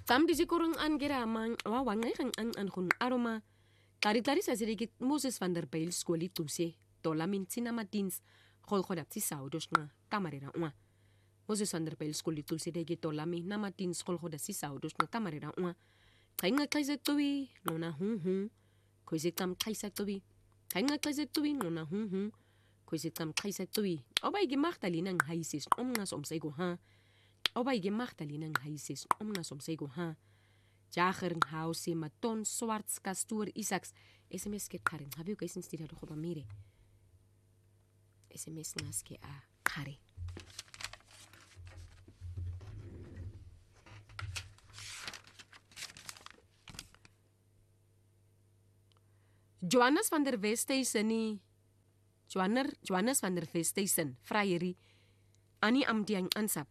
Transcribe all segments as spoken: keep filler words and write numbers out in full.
Tam di sikurang an gira mang wawangay kang an an kun aroma. Tari-tari sa sirikit Moses van der Bijl skoli tuse. Tolamin sinamatins kolkodap si saudos nga kamarera uma. Moses van der Bijl skoli tuse degi tolami namatins kolkodap si saudos nga kamarera uma. Kaya nga kaisak tuwi nona hung hung. Koisik tam kaisak tuwi. Kaya nga kaisak tuwi nona hung hung. Koisik tam kaisak tuwi. Obay gimachtali ng haisis om nga somsay ko ha. Obay gimachtali ng haisis om nga somsay ko ha. Jager ng hause maton swarts kastur isaks. S M S ket karen. Habi ko isin stila ko pamire. S M S ngas ke a kare. Johannes van der Westhuizen ni Johannes Johannes van der Westhuizen fraieri ani amdiang ansap.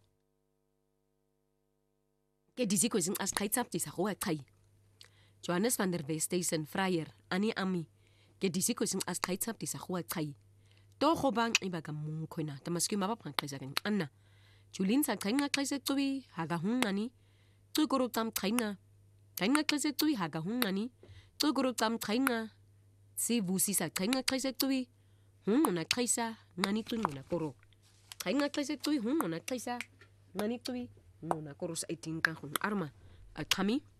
Ke disi ko sing as kaitsap disa ko kai. Johannes van der Westhuizen fraier ani ami. Ke disi ko sing as kaitsap disa ko kai. To go bang ibaga mung khona tamaski maba pang kaisa kan anna. Julin sa kainga kaisa tuwi haga hun nani. Tu guru tam kainga. Kainga kaisa tuwi haga hun nani. Tu guru tam kainga. Si vusi sa kainga kaisa tuwi. Hun na kaisa nani tu na koro. Kainga kaisa tuwi hun na kaisa nani tuwi. Nuna koro sa itin kan hun arma. Kami